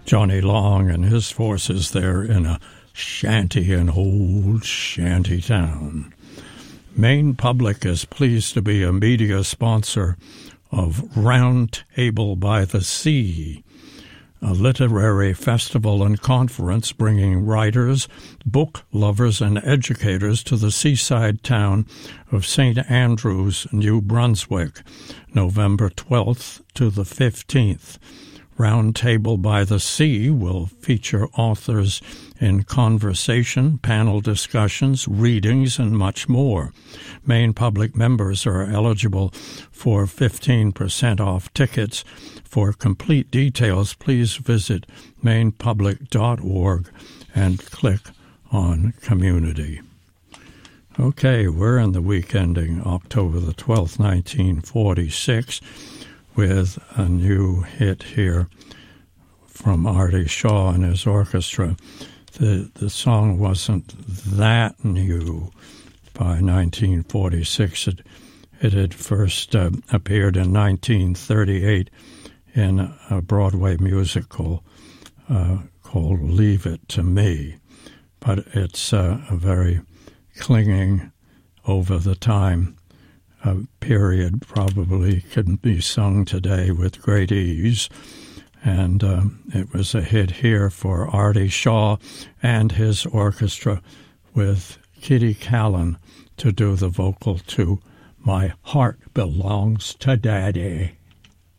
Johnny Long and his forces there in a shanty in old shanty town. Maine Public is pleased to be a media sponsor of Round Table by the Sea, a literary festival and conference bringing writers, book lovers, and educators to the seaside town of St. Andrews, New Brunswick, November 12th to the 15th. Round Table by the Sea will feature authors in conversation, panel discussions, readings, and much more. Maine Public members are eligible for 15% off tickets. For complete details, please visit mainepublic.org and click on Community. Okay, we're in the week ending October the 12th, 1946, with a new hit here from Artie Shaw and his orchestra. The song wasn't that new by 1946. It had first appeared in 1938 in a Broadway musical called Leave It to Me. But it's a very clinging, over-the-time period, probably couldn't be sung today with great ease. And it was a hit here for Artie Shaw and his orchestra with Kitty Callan to do the vocal to My Heart Belongs to Daddy.